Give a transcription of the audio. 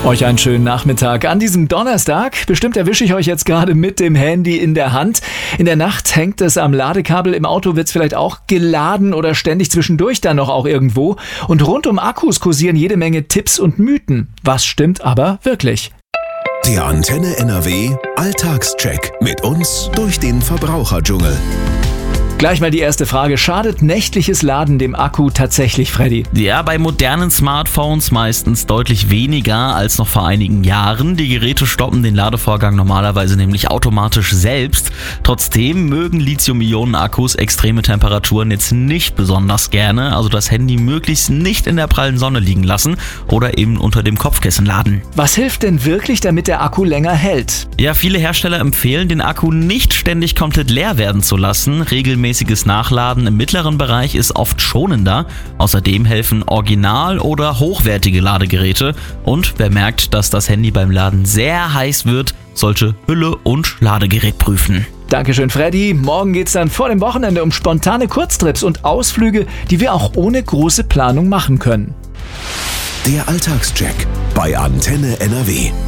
Euch einen schönen Nachmittag an diesem Donnerstag. Bestimmt erwische ich euch jetzt gerade mit dem Handy in der Hand. In der Nacht hängt es am Ladekabel, im Auto wird es vielleicht auch geladen oder ständig zwischendurch dann noch auch irgendwo. Und rund um Akkus kursieren jede Menge Tipps und Mythen. Was stimmt aber wirklich? Der Antenne NRW Alltagscheck mit uns durch den Verbraucherdschungel. Gleich mal die erste Frage. Schadet nächtliches Laden dem Akku tatsächlich, Freddy? Ja, bei modernen Smartphones meistens deutlich weniger als noch vor einigen Jahren. Die Geräte stoppen den Ladevorgang normalerweise nämlich automatisch selbst. Trotzdem mögen Lithium-Ionen-Akkus extreme Temperaturen jetzt nicht besonders gerne. Also das Handy möglichst nicht in der prallen Sonne liegen lassen oder eben unter dem Kopfkissen laden. Was hilft denn wirklich, damit der Akku länger hält? Ja, viele Hersteller empfehlen, den Akku nicht ständig komplett leer werden zu lassen. Regelmäßiges Nachladen im mittleren Bereich ist oft schonender. Außerdem helfen original- oder hochwertige Ladegeräte. Und wer merkt, dass das Handy beim Laden sehr heiß wird, sollte Hülle und Ladegerät prüfen. Dankeschön, Freddy. Morgen geht's dann vor dem Wochenende um spontane Kurztrips und Ausflüge, die wir auch ohne große Planung machen können. Der Alltagscheck bei Antenne NRW.